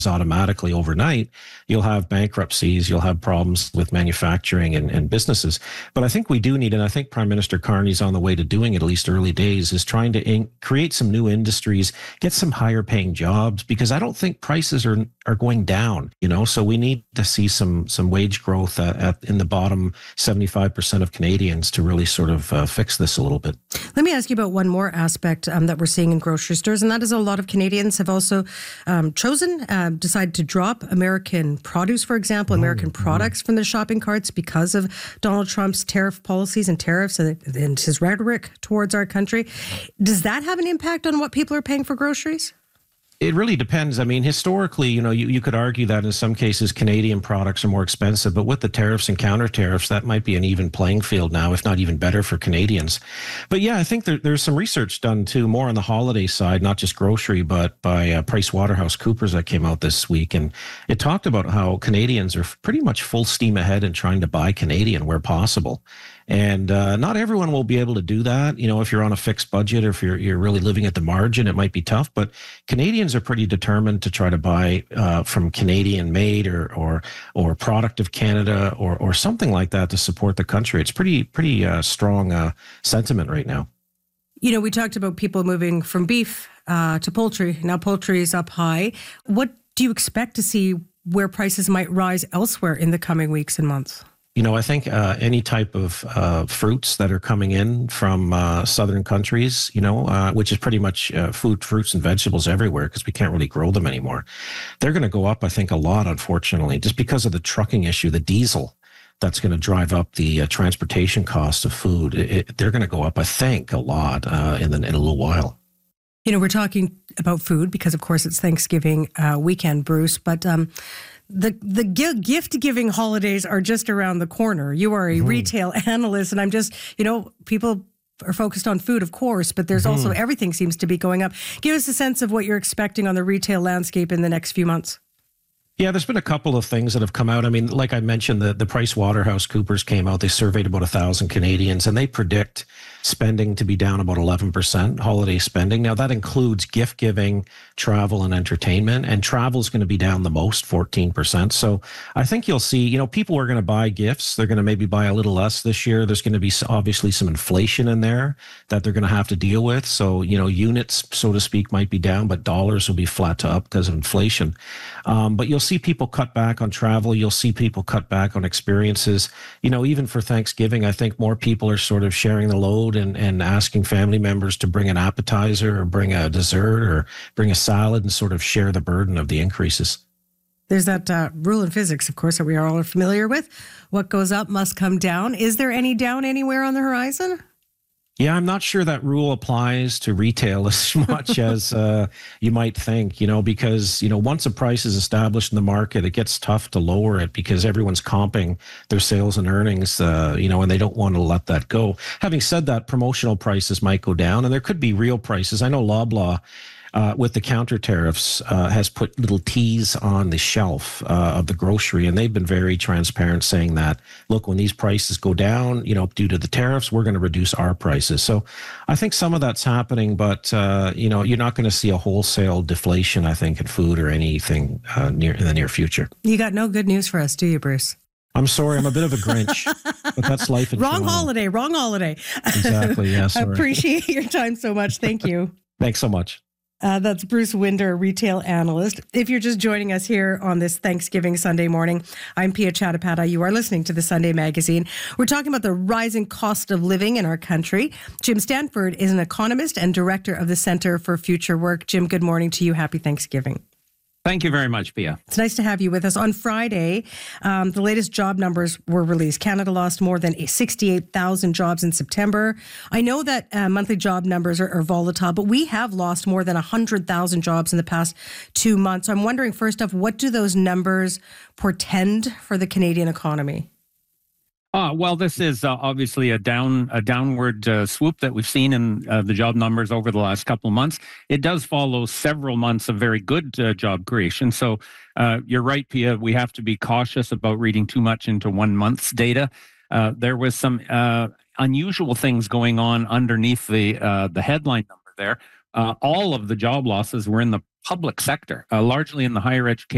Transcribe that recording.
automatically overnight, you'll have bankruptcies, you'll have problems with manufacturing and businesses. But I think we do need, and I think Prime Minister Carney's on the way to doing it, at least early days, is trying to create some new industries, get some higher paying jobs, because I don't think prices are going down, so we need to see some wage growth in the bottom 75% of Canadians to really sort of fix this a little bit. Let me ask you about one more aspect that we're seeing in grocery stores, and that is a lot of Canadians have also decided to drop American produce, for example, American products from their shopping carts because of Donald Trump's tariff policies and tariffs and his rhetoric towards our country. Does that have an impact on what people are paying for groceries? It really depends. I mean, historically, you could argue that in some cases Canadian products are more expensive, but with the tariffs and counter tariffs, that might be an even playing field now, if not even better for Canadians. But yeah, I think there's some research done too, more on the holiday side, not just grocery, but by PricewaterhouseCoopers that came out this week. And it talked about how Canadians are pretty much full steam ahead in trying to buy Canadian where possible. And not everyone will be able to do that. If you're on a fixed budget or if you're really living at the margin, it might be tough. But Canadians are pretty determined to try to buy from Canadian made or product of Canada or something like that to support the country. It's pretty strong sentiment right now. We talked about people moving from beef to poultry. Now poultry is up high. What do you expect to see where prices might rise elsewhere in the coming weeks and months? I think any type of fruits that are coming in from southern countries, which is pretty much fruits and vegetables everywhere because we can't really grow them anymore. They're going to go up, I think, a lot, unfortunately, just because of the trucking issue, the diesel that's going to drive up the transportation cost of food. They're going to go up, I think, a lot in a little while. We're talking about food because, of course, it's Thanksgiving weekend, Bruce, but the gift-giving holidays are just around the corner. You are a retail analyst, and I'm just, people are focused on food, of course, but there's also everything seems to be going up. Give us a sense of what you're expecting on the retail landscape in the next few months. Yeah, there's been a couple of things that have come out. I mean, like I mentioned, the PricewaterhouseCoopers came out. They surveyed about 1,000 Canadians, and they predict spending to be down about 11%, holiday spending. Now, that includes gift giving, travel, and entertainment. And travel is going to be down the most, 14%. So I think you'll see, people are going to buy gifts. They're going to maybe buy a little less this year. There's going to be obviously some inflation in there that they're going to have to deal with. So, units, so to speak, might be down, but dollars will be flat to up because of inflation. But you'll see people cut back on travel. You'll see people cut back on experiences. Even for Thanksgiving, I think more people are sort of sharing the load and asking family members to bring an appetizer or bring a dessert or bring a salad and sort of share the burden of the increases. There's that rule in physics, of course, that we are all familiar with. What goes up must come down. Is there any down anywhere on the horizon? Yeah, I'm not sure that rule applies to retail as much as you might think, because, once a price is established in the market, it gets tough to lower it because everyone's comping their sales and earnings, and they don't want to let that go. Having said that, promotional prices might go down and there could be real prices. I know Loblaw, with the counter tariffs, has put little teas on the shelf of the grocery, and they've been very transparent saying that, look, when these prices go down, due to the tariffs, we're going to reduce our prices. So I think some of that's happening, but, you're not going to see a wholesale deflation, I think, in food or anything in the near future. You got no good news for us, do you, Bruce? I'm sorry, I'm a bit of a Grinch, but that's life in Wrong holiday. Exactly, yes. Yeah, appreciate your time so much. Thank you. Thanks so much. That's Bruce Winder, retail analyst. If you're just joining us here on this Thanksgiving Sunday morning, I'm Pia Chattopadhyay. You are listening to the Sunday Magazine. We're talking about the rising cost of living in our country. Jim Stanford is an economist and director of the Center for Future Work. Jim, good morning to you. Happy Thanksgiving. Thank you very much, Pia. It's nice to have you with us. On Friday, the latest job numbers were released. Canada lost more than 68,000 jobs in September. I know that monthly job numbers are volatile, but we have lost more than 100,000 jobs in the past 2 months. So I'm wondering, first off, what do those numbers portend for the Canadian economy? Well, this is obviously a downward swoop that we've seen in the job numbers over the last couple of months. It does follow several months of very good job creation. So you're right, Pia, we have to be cautious about reading too much into 1 month's data. There was some unusual things going on underneath the headline number there. All of the job losses were in the public sector, largely in the higher education